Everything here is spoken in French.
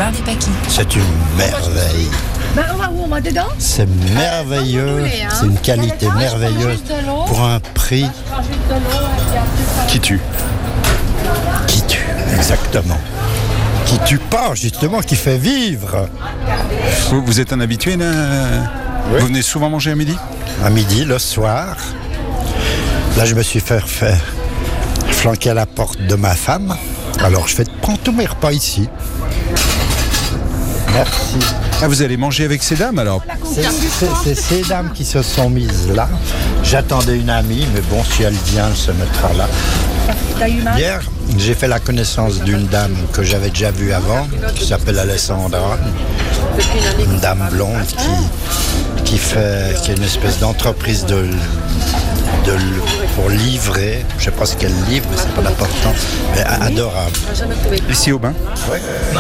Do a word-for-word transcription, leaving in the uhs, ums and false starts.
bar des Paquis. C'est une merveille. Ben, on va où? On va dedans? C'est merveilleux, c'est une qualité merveilleuse pour un prix Qui tue. qui tue, exactement. Qui tue pas, justement, qui fait vivre. Vous, vous êtes un habitué là Oui. Vous venez souvent manger à midi? À midi, le soir, là, je me suis fait faire flanquer à la porte de ma femme. Alors, je fais prends tous mes repas ici. Merci. Ah, vous allez manger avec ces dames alors? C'est, c'est- c'est ces dames qui se sont mises là. J'attendais une amie, mais bon, si elle vient, elle se mettra là. T'as eu mal? Hier, j'ai fait la connaissance d'une dame que j'avais déjà vue avant, qui s'appelle Alessandra. Une dame blonde qui, qui fait qui a une espèce d'entreprise de, de pour livrer. Je sais pas ce qu'elle livre, mais c'est pas important. Mais adorable. Ici au bain? Ouais.